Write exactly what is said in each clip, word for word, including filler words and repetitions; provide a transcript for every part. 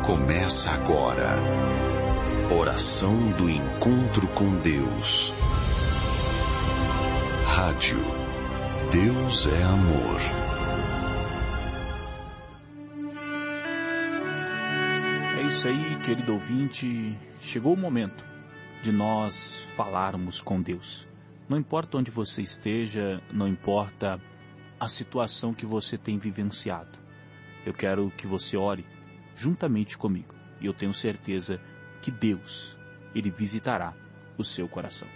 Começa agora. Oração do encontro com Deus. Rádio Deus é Amor. É isso aí, querido ouvinte. Chegou o momento de nós falarmos com Deus. Não importa onde você esteja, não importa a situação que você tem vivenciado. Eu quero que você ore juntamente comigo. E eu tenho certeza que Deus, Ele visitará o seu coração.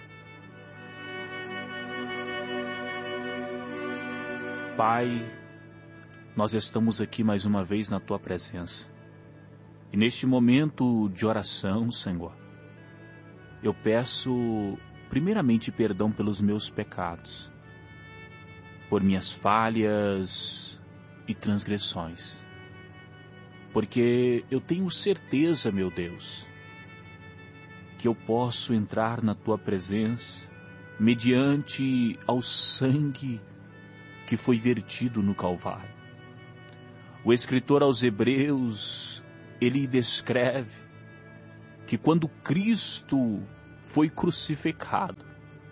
Pai, nós estamos aqui mais uma vez na Tua presença. E neste momento de oração, Senhor, eu peço primeiramente perdão pelos meus pecados, por minhas falhas e transgressões. Porque eu tenho certeza, meu Deus, que eu posso entrar na Tua presença mediante ao sangue que foi vertido no Calvário. O escritor aos Hebreus, ele descreve que quando Cristo foi crucificado,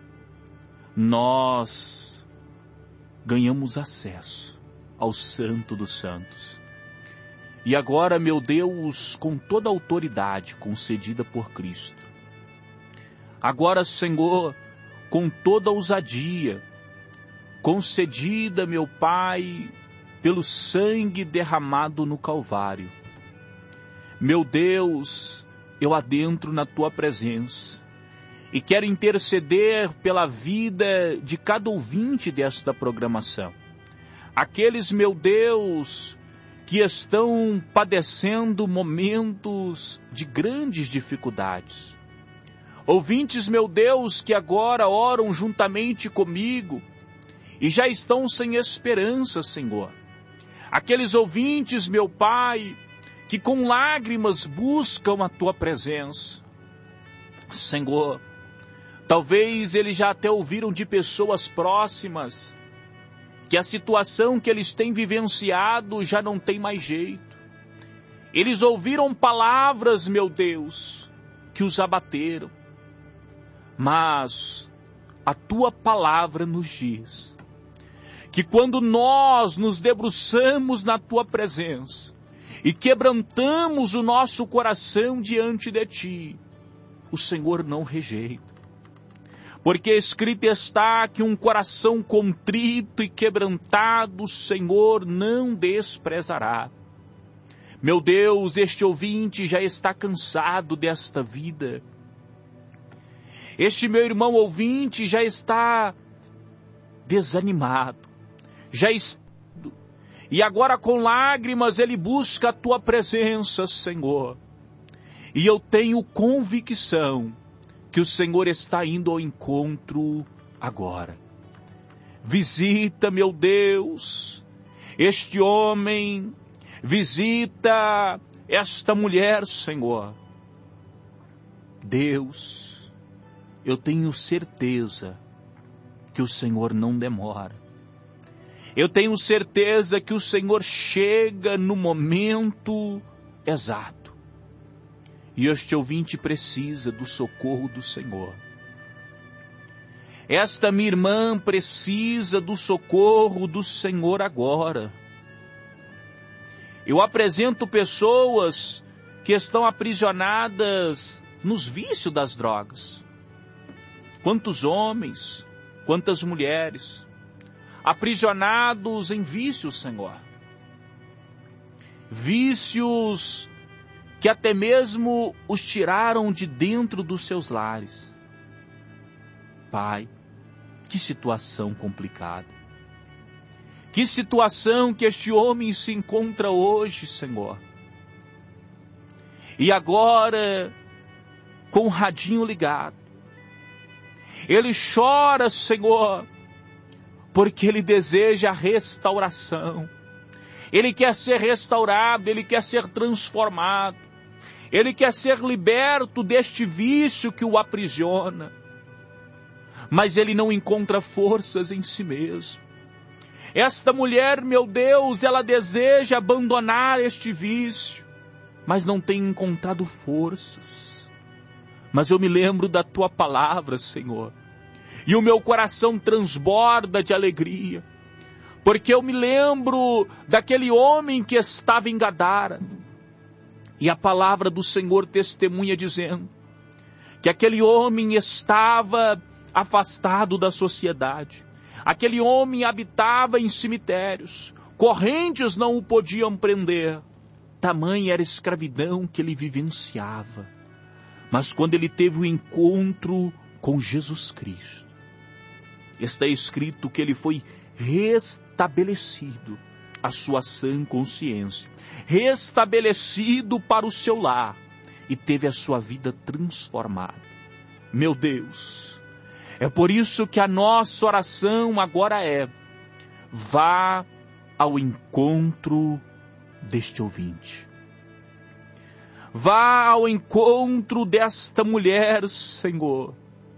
nós ganhamos acesso ao Santo dos Santos. E agora, meu Deus, com toda a autoridade concedida por Cristo, agora, Senhor, com toda a ousadia concedida, meu Pai, pelo sangue derramado no Calvário, meu Deus, eu adentro na Tua presença e quero interceder pela vida de cada ouvinte desta programação. Aqueles, meu Deus, que estão padecendo momentos de grandes dificuldades. Ouvintes, meu Deus, que agora oram juntamente comigo e já estão sem esperança, Senhor. Aqueles ouvintes, meu Pai, que com lágrimas buscam a Tua presença. Senhor, talvez eles já até ouviram de pessoas próximas que a situação que eles têm vivenciado já não tem mais jeito. Eles ouviram palavras, meu Deus, que os abateram. Mas a Tua palavra nos diz que quando nós nos debruçamos na Tua presença e quebrantamos o nosso coração diante de Ti, o Senhor não rejeita. Porque escrito está que um coração contrito e quebrantado o Senhor não desprezará. Meu Deus, este ouvinte já está cansado desta vida. Este meu irmão ouvinte já está desanimado, já está, e agora com lágrimas ele busca a Tua presença, Senhor. E eu tenho convicção que o Senhor está indo ao encontro agora. Visita, meu Deus, este homem, visita esta mulher, Senhor. Deus, eu tenho certeza que o Senhor não demora. Eu tenho certeza que o Senhor chega no momento exato. E este ouvinte precisa do socorro do Senhor. Esta minha irmã precisa do socorro do Senhor agora. Eu apresento pessoas que estão aprisionadas nos vícios das drogas. Quantos homens, quantas mulheres, aprisionados em vícios, Senhor. Vícios que até mesmo os tiraram de dentro dos seus lares. Pai, que situação complicada. Que situação que este homem se encontra hoje, Senhor. E agora, com o radinho ligado, ele chora, Senhor, porque ele deseja a restauração. Ele quer ser restaurado, ele quer ser transformado. Ele quer ser liberto deste vício que o aprisiona. Mas ele não encontra forças em si mesmo. Esta mulher, meu Deus, ela deseja abandonar este vício. mas não tenho encontrado forças. Mas eu me lembro da tua palavra, Senhor, e o meu coração transborda de alegria, porque eu me lembro daquele homem que estava em Gadara, e a palavra do Senhor testemunha dizendo que aquele homem estava afastado da sociedade, aquele homem habitava em cemitérios, correntes não o podiam prender, tamanha era a escravidão que ele vivenciava. Mas quando ele teve o encontro com Jesus Cristo, está escrito que ele foi restabelecido a sua sã consciência, restabelecido para o seu lar, e teve a sua vida transformada. Meu Deus, é por isso que a nossa oração agora é: vá ao encontro deste ouvinte. Vá ao encontro desta mulher, Senhor,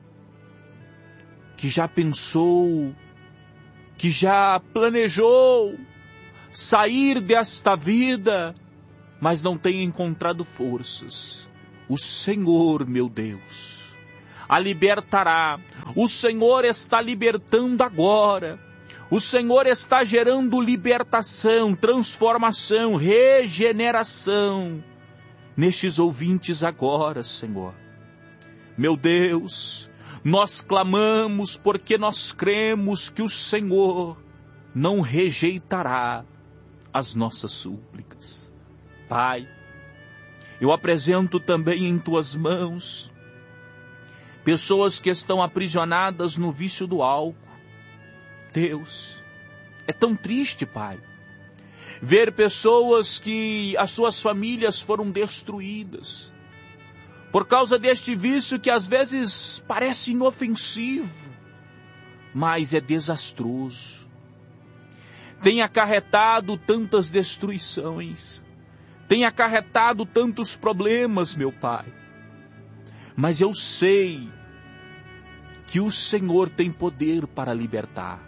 que já pensou, que já planejou sair desta vida, mas não tem encontrado forças. O Senhor, meu Deus, a libertará. O Senhor está libertando agora. O Senhor está gerando libertação, transformação, regeneração nestes ouvintes agora, Senhor. Meu Deus, nós clamamos porque nós cremos que o Senhor não rejeitará as nossas súplicas. Pai, eu apresento também em tuas mãos pessoas que estão aprisionadas no vício do álcool. Deus, é tão triste, Pai, ver pessoas que as suas famílias foram destruídas por causa deste vício que às vezes parece inofensivo, mas é desastroso. Tem acarretado tantas destruições, tem acarretado tantos problemas, meu Pai. Mas eu sei que o Senhor tem poder para libertar.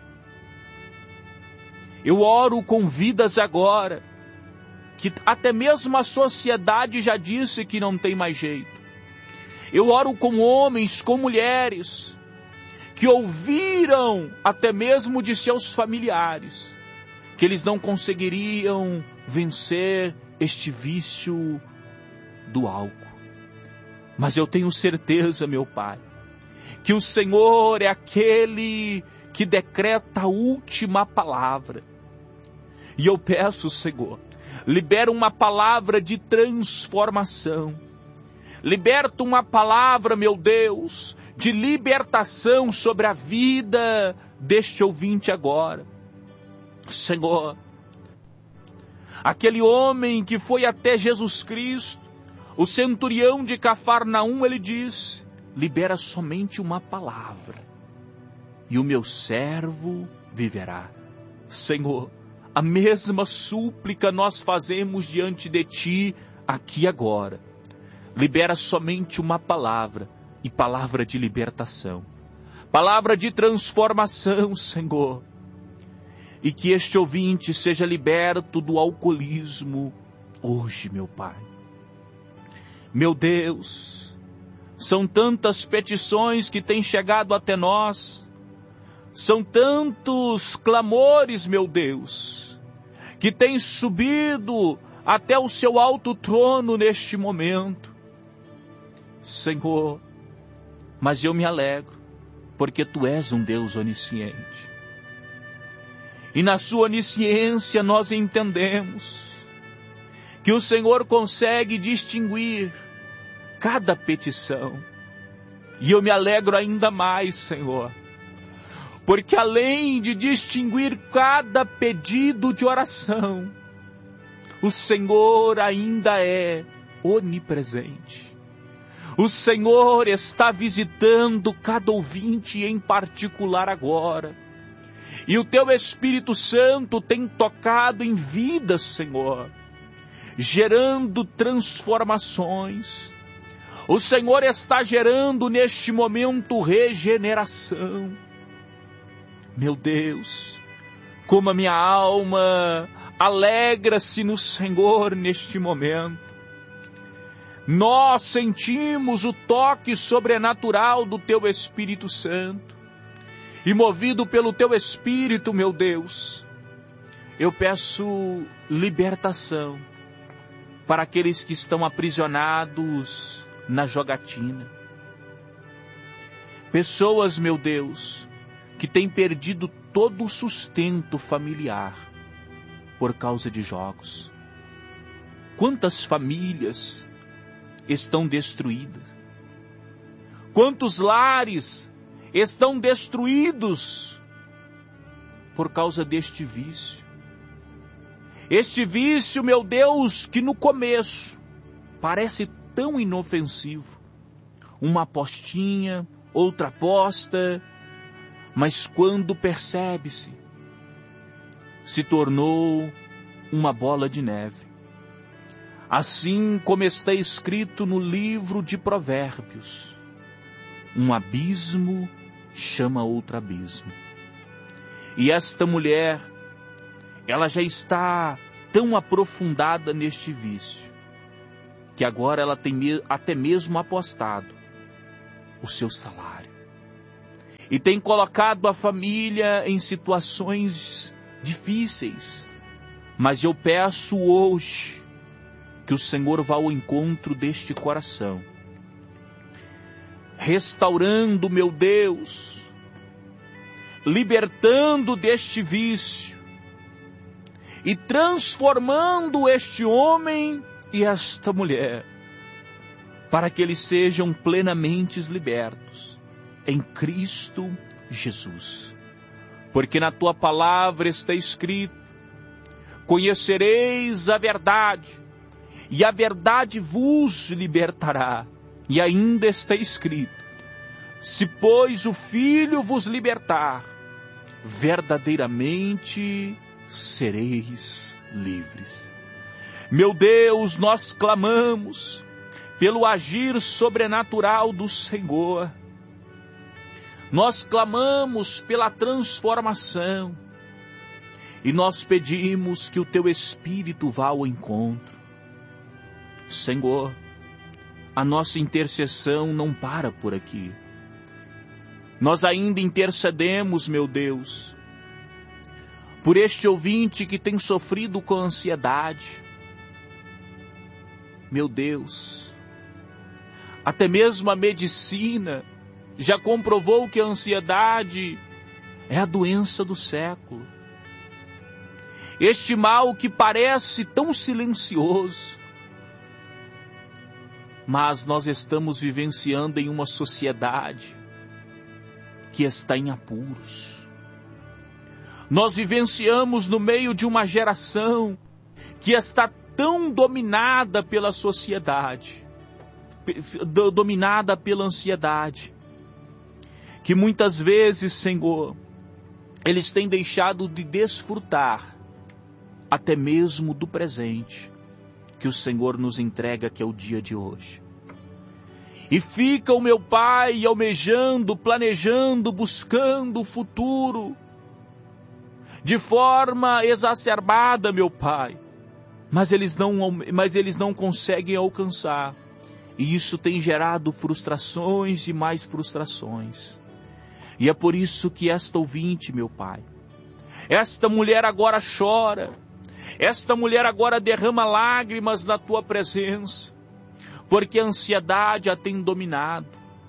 Eu oro com vidas agora, que até mesmo a sociedade já disse que não tem mais jeito. Eu oro com homens, com mulheres, que ouviram até mesmo de seus familiares, que eles não conseguiriam vencer este vício do álcool. Mas eu tenho certeza, meu Pai, que o Senhor é aquele que decreta a última palavra. E eu peço, Senhor, libera uma palavra de transformação. Liberta uma palavra, meu Deus, de libertação sobre a vida deste ouvinte agora. Senhor, aquele homem que foi até Jesus Cristo, o centurião de Cafarnaum, ele disse: libera somente uma palavra, e o meu servo viverá. Senhor, a mesma súplica nós fazemos diante de Ti, aqui agora. Libera somente uma palavra, e palavra de libertação, palavra de transformação, Senhor. E que este ouvinte seja liberto do alcoolismo hoje, meu Pai. Meu Deus, são tantas petições que têm chegado até nós, são tantos clamores, meu Deus, que têm subido até o seu alto trono neste momento. Senhor, mas eu me alegro, porque Tu és um Deus onisciente. E na sua onisciência nós entendemos que o Senhor consegue distinguir cada petição. E eu me alegro ainda mais, Senhor, porque além de distinguir cada pedido de oração, o Senhor ainda é onipresente. O Senhor está visitando cada ouvinte em particular agora. E o Teu Espírito Santo tem tocado em vidas, Senhor, gerando transformações. O Senhor está gerando neste momento regeneração. Meu Deus, como a minha alma alegra-se no Senhor neste momento. nós sentimos o toque sobrenatural do Teu Espírito Santo. E movido pelo Teu Espírito, meu Deus, eu peço libertação para aqueles que estão aprisionados na jogatina. Pessoas, meu Deus, que têm perdido todo o sustento familiar por causa de jogos. Quantas famílias estão destruídas? Quantos lares estão destruídos por causa deste vício? Este vício, meu Deus, que no começo parece tão inofensivo. Uma apostinha, outra aposta, mas quando percebe-se, se tornou uma bola de neve. Assim como está escrito no livro de Provérbios, um abismo chama outro abismo. E esta mulher, ela já está tão aprofundada neste vício, que agora ela tem até mesmo apostado o seu salário. E tem colocado a família em situações difíceis. Mas eu peço hoje que o Senhor vá ao encontro deste coração, restaurando, meu Deus, libertando deste vício e transformando este homem e esta mulher, para que eles sejam plenamente libertos em Cristo Jesus. Porque na tua palavra está escrito: conhecereis a verdade, e a verdade vos libertará. E ainda está escrito: se pois o Filho vos libertar, verdadeiramente sereis livres. Meu Deus, nós clamamos pelo agir sobrenatural do Senhor. Nós clamamos pela transformação. E nós pedimos que o Teu Espírito vá ao encontro. Senhor, a nossa intercessão não para por aqui. Nós ainda intercedemos, meu Deus, por este ouvinte que tem sofrido com ansiedade. Meu Deus, até mesmo a medicina já comprovou que a ansiedade é a doença do século. Este mal que parece tão silencioso, mas nós estamos vivenciando em uma sociedade que está em apuros. Nós vivenciamos no meio de uma geração que está tão dominada pela sociedade, dominada pela ansiedade, que muitas vezes, Senhor, eles têm deixado de desfrutar até mesmo do presente que o Senhor nos entrega, que é o dia de hoje. E fica o meu Pai almejando, planejando, buscando o futuro de forma exacerbada, meu Pai, mas eles não, mas eles não conseguem alcançar, e isso tem gerado frustrações e mais frustrações. E é por isso que esta ouvinte, meu Pai, esta mulher agora chora, esta mulher agora derrama lágrimas na Tua presença, porque a ansiedade a tem dominado.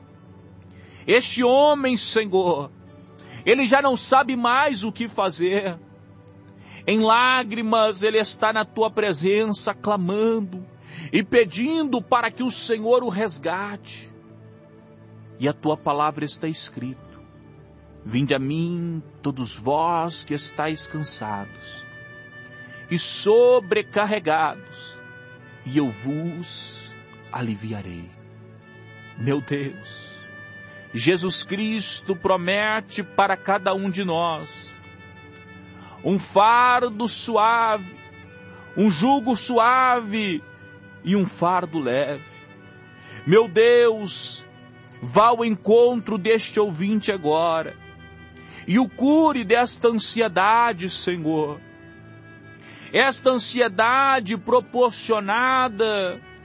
Este homem, Senhor, ele já não sabe mais o que fazer. Em lágrimas ele está na Tua presença, clamando e pedindo para que o Senhor o resgate. E a Tua palavra está escrito: vinde a mim, todos vós que estáis cansados e sobrecarregados, e eu vos aliviarei. Meu Deus, Jesus Cristo promete para cada um de nós um fardo suave, um jugo suave e um fardo leve. Meu Deus, vá ao encontro deste ouvinte agora e o cure desta ansiedade, Senhor. Esta ansiedade proporcionada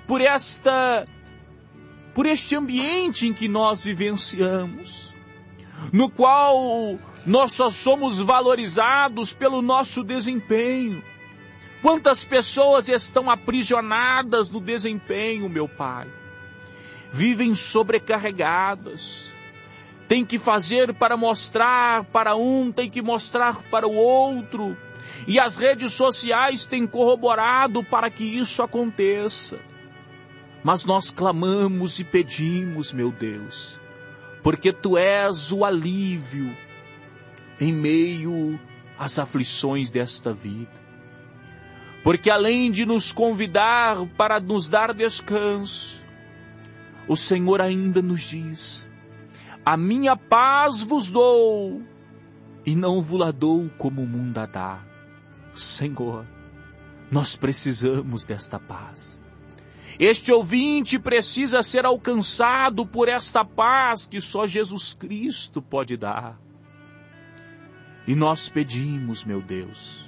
por esta, por este ambiente em que nós vivenciamos, no qual nós só somos valorizados pelo nosso desempenho. Quantas pessoas estão aprisionadas no desempenho, meu Pai? Vivem sobrecarregadas. Tem que fazer para mostrar para um, tem que mostrar para o outro. E as redes sociais têm corroborado para que isso aconteça. Mas nós clamamos e pedimos, meu Deus, porque Tu és o alívio em meio às aflições desta vida. Porque além de nos convidar para nos dar descanso, o Senhor ainda nos diz: a minha paz vos dou, e não vos-la dou como o mundo a dá. Senhor, nós precisamos desta paz. Este ouvinte precisa ser alcançado por esta paz que só Jesus Cristo pode dar. E nós pedimos, meu Deus,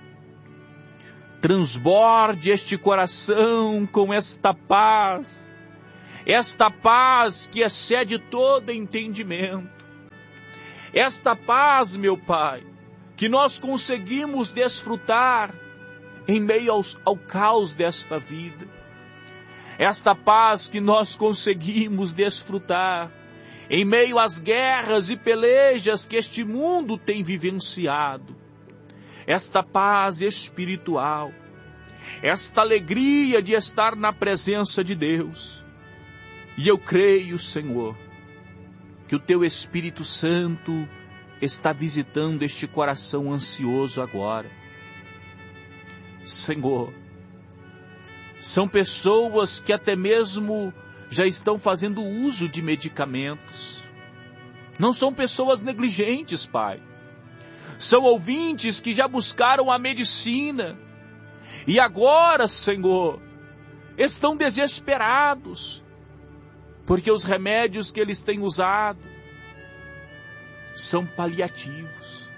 transborde este coração com esta paz, esta paz que excede todo entendimento, esta paz, meu Pai, que nós conseguimos desfrutar em meio aos, ao caos desta vida, esta paz que nós conseguimos desfrutar em meio às guerras e pelejas que este mundo tem vivenciado, esta paz espiritual, esta alegria de estar na presença de Deus. E eu creio, Senhor, que o Teu Espírito Santo está visitando este coração ansioso agora. Senhor, são pessoas que até mesmo já estão fazendo uso de medicamentos. Não são pessoas negligentes, Pai. São ouvintes que já buscaram a medicina e agora, Senhor, estão desesperados, porque os remédios que eles têm usado são paliativos.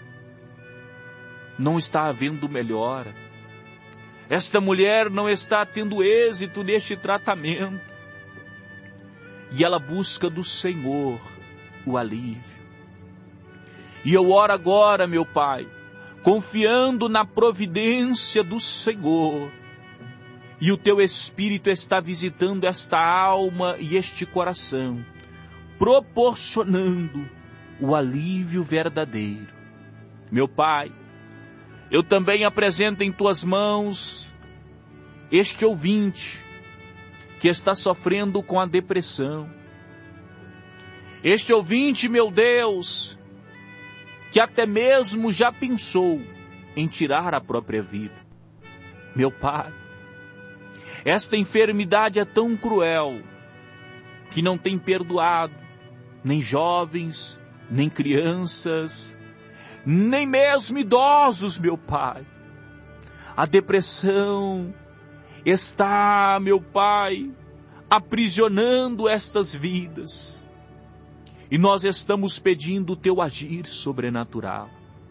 Não está havendo melhora. Esta mulher não está tendo êxito neste tratamento. E ela busca do Senhor o alívio. E eu oro agora, meu Pai, confiando na providência do Senhor. E o Teu Espírito está visitando esta alma e este coração, proporcionando o alívio verdadeiro. Meu Pai, eu também apresento em Tuas mãos este ouvinte que está sofrendo com a depressão. Este ouvinte, meu Deus, que até mesmo já pensou em tirar a própria vida. Meu Pai, esta enfermidade é tão cruel que não tem perdoado nem jovens, nem crianças, nem mesmo idosos, meu Pai. A depressão está, meu Pai, aprisionando estas vidas. E nós estamos pedindo o Teu agir sobrenatural.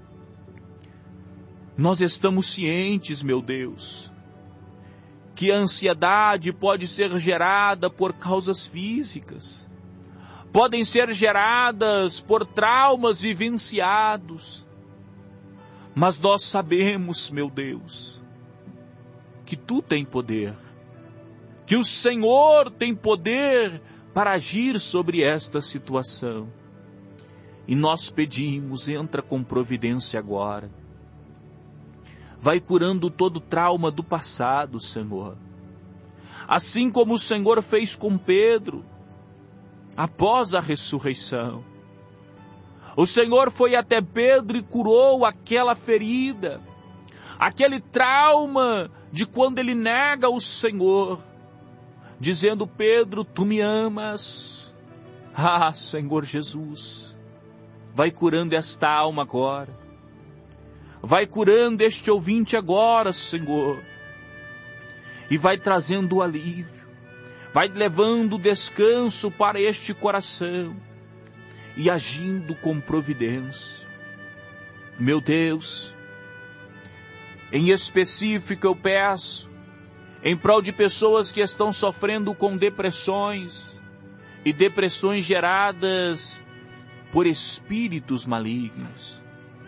Nós estamos cientes, meu Deus, que a ansiedade pode ser gerada por causas físicas, podem ser geradas por traumas vivenciados, mas nós sabemos, meu Deus, que Tu tem poder, que o Senhor tem poder para agir sobre esta situação. E nós pedimos, entra com providência agora. Vai curando todo trauma do passado, Senhor. Assim como o Senhor fez com Pedro, após a ressurreição. O Senhor foi até Pedro e curou aquela ferida, aquele trauma de quando ele nega o Senhor, dizendo: Pedro, Tu me amas. Ah, Senhor Jesus, vai curando esta alma agora. Vai curando este ouvinte agora, Senhor. E vai trazendo o alívio. Vai levando o descanso para este coração. E agindo com providência. Meu Deus, em específico eu peço, em prol de pessoas que estão sofrendo com depressões e depressões geradas por espíritos malignos.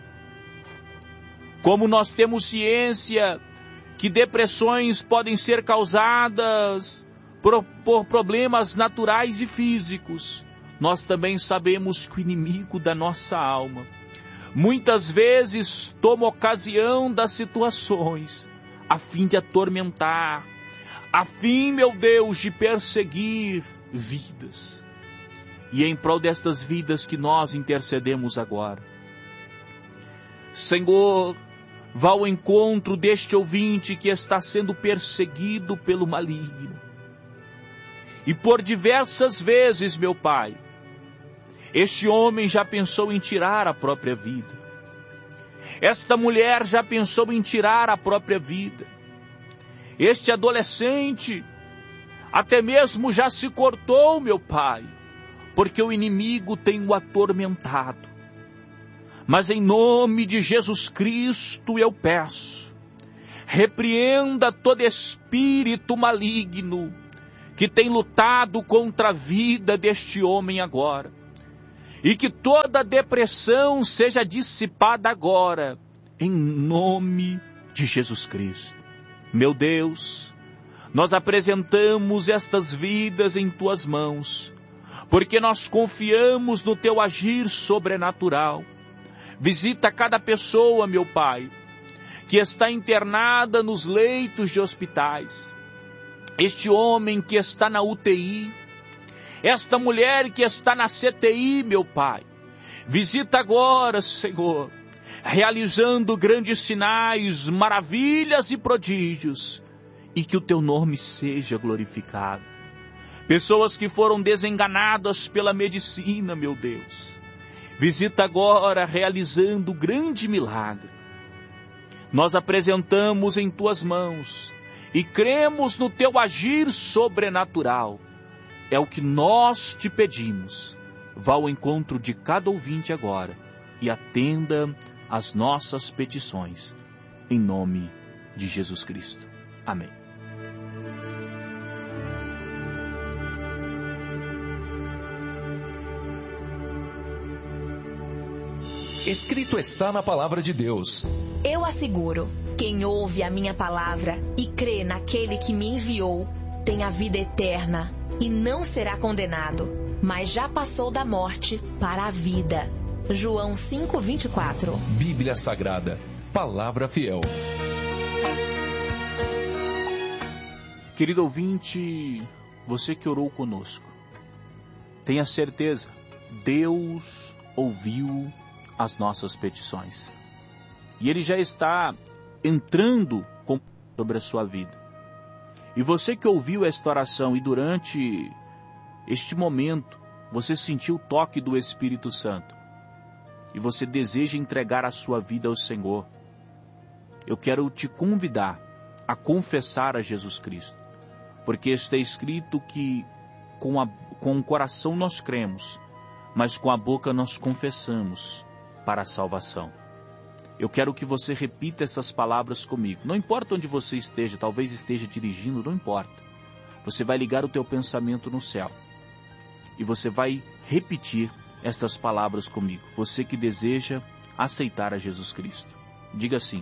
Como nós temos ciência que depressões podem ser causadas por, por problemas naturais e físicos, nós também sabemos que o inimigo da nossa alma muitas vezes toma ocasião das situações a fim de atormentar, a fim, meu Deus, de perseguir vidas. E é em prol destas vidas que nós intercedemos agora. Senhor, vá ao encontro deste ouvinte que está sendo perseguido pelo maligno. E por diversas vezes, meu Pai, este homem já pensou em tirar a própria vida. Esta mulher já pensou em tirar a própria vida. Este adolescente até mesmo já se cortou, meu Pai, porque o inimigo tem o atormentado. Mas em nome de Jesus Cristo eu peço, repreenda todo espírito maligno que tem lutado contra a vida deste homem agora. E que toda depressão seja dissipada agora, em nome de Jesus Cristo. Meu Deus, nós apresentamos estas vidas em Tuas mãos, porque nós confiamos no Teu agir sobrenatural. Visita cada pessoa, meu Pai, que está internada nos leitos de hospitais. Este homem que está na U T I, esta mulher que está na C T I, meu Pai. Visita agora, Senhor, realizando grandes sinais, maravilhas e prodígios, e que o Teu nome seja glorificado. Pessoas que foram desenganadas pela medicina, meu Deus. Visita agora realizando grande milagre. Nós apresentamos em Tuas mãos e cremos no Teu agir sobrenatural. É o que nós Te pedimos. Vá ao encontro de cada ouvinte agora e atenda às nossas petições. Em nome de Jesus Cristo. Amém. Escrito está na palavra de Deus. Eu asseguro, quem ouve a minha palavra e crê naquele que me enviou, tem a vida eterna e não será condenado, mas já passou da morte para a vida. João cinco, vinte e quatro. Bíblia Sagrada, palavra fiel. Querido ouvinte, você que orou conosco, tenha certeza, Deus ouviu as nossas petições. E Ele já está entrando com, sobre a sua vida. E você que ouviu esta oração e durante este momento, você sentiu o toque do Espírito Santo, e você deseja entregar a sua vida ao Senhor, eu quero te convidar a confessar a Jesus Cristo. Porque está escrito que com, a, com o coração nós cremos, mas com a boca nós confessamos para a salvação. Eu quero que você repita essas palavras comigo. Não importa onde você esteja, talvez esteja dirigindo, não importa. Você vai ligar o teu pensamento no céu. E você vai repetir estas palavras comigo. Você que deseja aceitar a Jesus Cristo. Diga assim: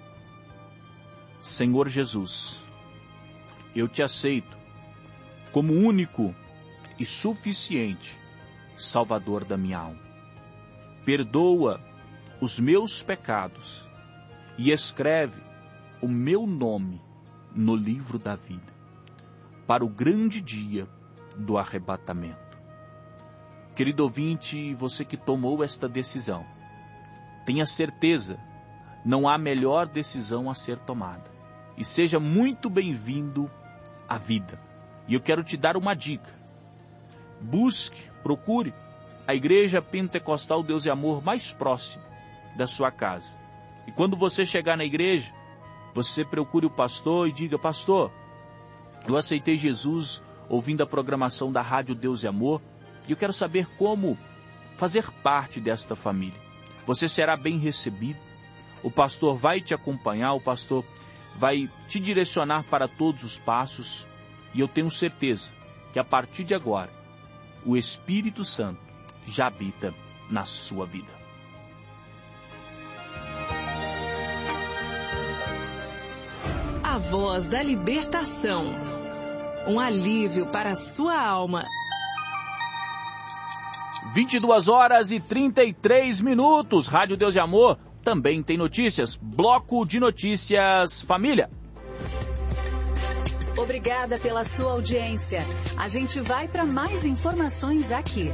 Senhor Jesus, eu te aceito como único e suficiente Salvador da minha alma. Perdoa os meus pecados e escreve o meu nome no livro da vida, para o grande dia do arrebatamento. Querido ouvinte, você que tomou esta decisão, tenha certeza, não há melhor decisão a ser tomada. E seja muito bem-vindo à vida. E eu quero te dar uma dica. Busque, procure a Igreja Pentecostal Deus e Amor mais próxima da sua casa. E quando você chegar na igreja, você procure o pastor e diga: pastor, eu aceitei Jesus ouvindo a programação da Rádio Deus e Amor, e eu quero saber como fazer parte desta família. Você será bem recebido, o pastor vai te acompanhar, o pastor vai te direcionar para todos os passos, e eu tenho certeza que a partir de agora, o Espírito Santo já habita na sua vida. A voz da libertação. Um alívio para a sua alma. vinte e duas horas e trinta e três minutos. Rádio Deus e Amor também tem notícias. Bloco de Notícias Família. Obrigada pela sua audiência. A gente vai para mais informações aqui.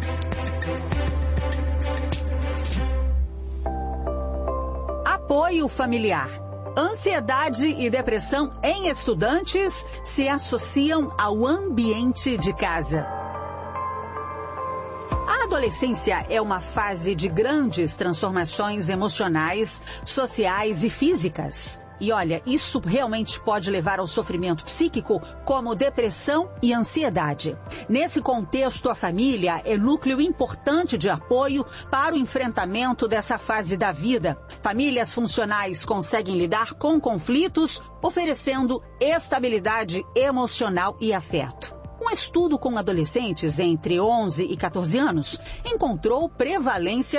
Apoio familiar. Ansiedade e depressão em estudantes se associam ao ambiente de casa. A adolescência é uma fase de grandes transformações emocionais, sociais e físicas. E olha, isso realmente pode levar ao sofrimento psíquico, como depressão e ansiedade. Nesse contexto, a família é núcleo importante de apoio para o enfrentamento dessa fase da vida. Famílias funcionais conseguem lidar com conflitos, oferecendo estabilidade emocional e afeto. Um estudo com adolescentes entre onze e quatorze anos encontrou prevalência